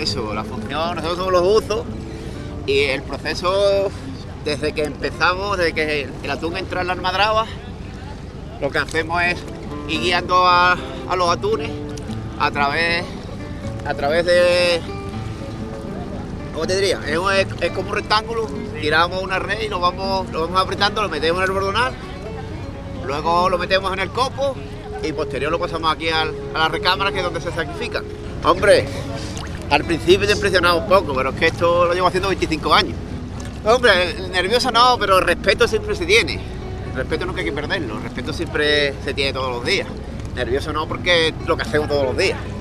eso, la función, nosotros somos los buzos y el proceso, desde que empezamos, desde que el atún entra en la almadraba, lo que hacemos es ir guiando a los atunes a través de, ¿cómo te diría? Es como un rectángulo, tiramos una red y lo vamos apretando, lo metemos en el bordonal, luego lo metemos en el copo y posterior lo pasamos aquí a la recámara, que es donde se sacrifican. Hombre, al principio te impresionaba un poco, pero es que esto lo llevo haciendo 25 años. Hombre, nervioso no, pero el respeto siempre se tiene. El respeto nunca hay que perderlo, el respeto siempre se tiene todos los días. Nervioso no, porque es lo que hacemos todos los días.